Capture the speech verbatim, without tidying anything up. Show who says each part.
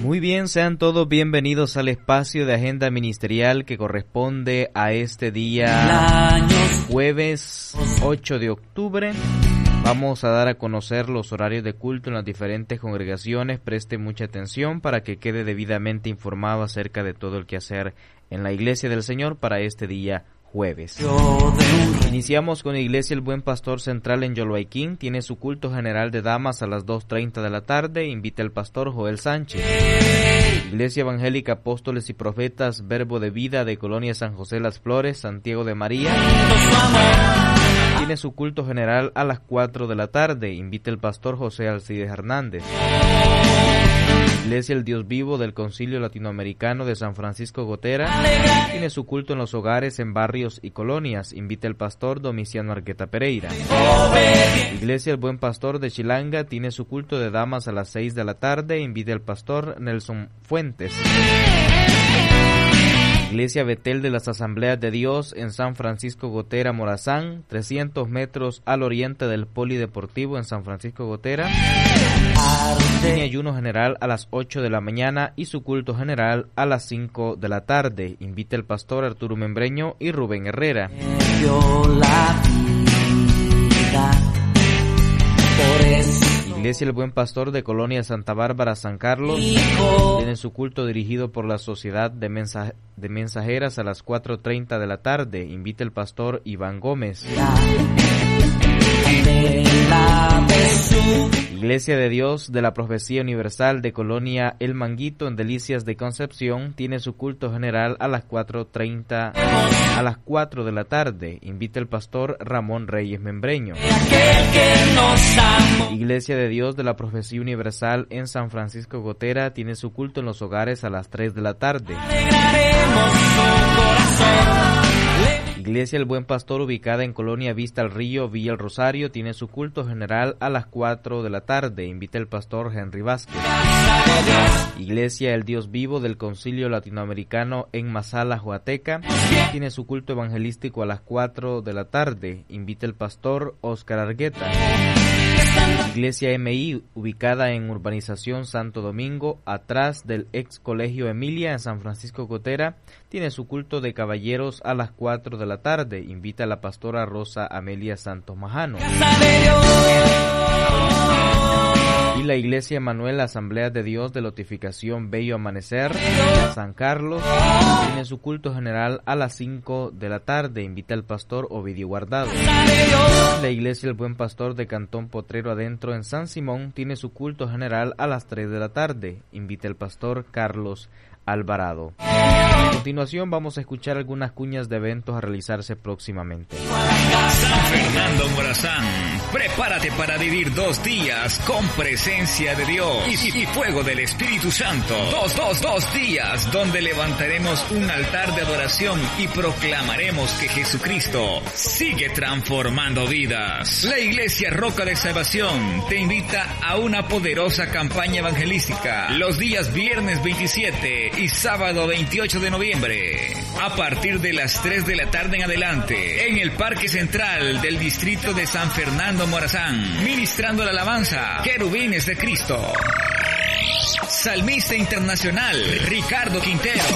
Speaker 1: Muy bien, sean todos bienvenidos al espacio de agenda ministerial que corresponde a este día jueves ocho de octubre. Vamos a dar a conocer los horarios de culto en las diferentes congregaciones. Preste mucha atención para que quede debidamente informado acerca de todo el quehacer en la Iglesia del Señor para este día jueves. Iniciamos con Iglesia El Buen Pastor Central en Yoloaiquín. Tiene su culto general de damas a las dos treinta de la tarde. Invita al pastor Joel Sánchez. Iglesia Evangélica Apóstoles y Profetas Verbo de Vida de Colonia San José Las Flores, Santiago de María. Tiene su culto general a las cuatro de la tarde. Invita el pastor José Alcides Hernández. Iglesia El Dios Vivo del Concilio Latinoamericano de San Francisco Gotera tiene su culto en los hogares, en barrios y colonias. Invita el pastor Domiciano Arqueta Pereira. Iglesia El Buen Pastor de Chilanga tiene su culto de damas a las seis de la tarde. Invita el pastor Nelson Fuentes. Iglesia Betel de las Asambleas de Dios en San Francisco Gotera, Morazán, trescientos metros al oriente del Polideportivo en San Francisco Gotera. Tiene ayuno general a las ocho de la mañana y su culto general a las cinco de la tarde. Invita el pastor Arturo Membreño y Rubén Herrera. Iglesia El Buen Pastor de Colonia Santa Bárbara, San Carlos, tiene su culto dirigido por la Sociedad de, Mensa- de Mensajeras a las cuatro treinta de la tarde. Invita el pastor Iván Gómez. Iglesia de Dios de la Profecía Universal de Colonia El Manguito en Delicias de Concepción tiene su culto general a las cuatro treinta a las cuatro de la tarde. Invita el pastor Ramón Reyes Membreño. Iglesia de Dios de la Profecía Universal en San Francisco Gotera tiene su culto en los hogares a las tres de la tarde. Iglesia El Buen Pastor, ubicada en Colonia Vista al Río, Villa El Rosario, tiene su culto general a las cuatro de la tarde. Invita el pastor Henry Vázquez. Iglesia El Dios Vivo del Concilio Latinoamericano en Masala, Huateca, tiene su culto evangelístico a las cuatro de la tarde. Invita el pastor Oscar Argueta. Iglesia M I, ubicada en Urbanización Santo Domingo, atrás del ex Colegio Emilia en San Francisco Gotera, tiene su culto de caballeros a las cuatro de la tarde. Invita a la pastora Rosa Amelia Santos Majano. Y la Iglesia Emanuel Asamblea de Dios de Lotificación Bello Amanecer, San Carlos, tiene su culto general a las cinco de la tarde. Invita al pastor Ovidio Guardado. La Iglesia El Buen Pastor de Cantón Potrero Adentro en San Simón tiene su culto general a las tres de la tarde. Invita al pastor Carlos Alvarado. A continuación vamos a escuchar algunas cuñas de eventos a realizarse próximamente.
Speaker 2: San Fernando Morazán, prepárate para vivir dos días con presencia de Dios y, y fuego del Espíritu Santo. Dos, dos, dos días donde levantaremos un altar de adoración y proclamaremos que Jesucristo sigue transformando vidas. La Iglesia Roca de Salvación te invita a una poderosa campaña evangelística los días viernes veintisiete y sábado veintiocho de noviembre, a partir de las tres de la tarde en adelante, en el Parque Central del Distrito de San Fernando Morazán, ministrando la alabanza Querubines de Cristo. Salmista internacional Ricardo Quintero.